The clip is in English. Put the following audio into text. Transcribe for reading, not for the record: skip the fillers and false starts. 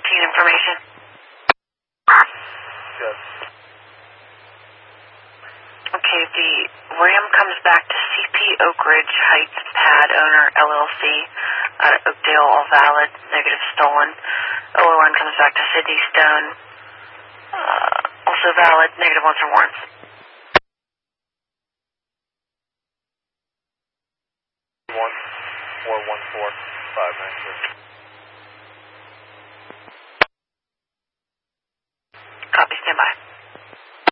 14 information. Good. Okay, the Ram comes back to CP Oak Ridge Heights Pad Owner LLC out of Oakdale, all valid, negative stolen. OO1 comes back to Sydney Stone, also valid, negative ones for warrants. 1414596.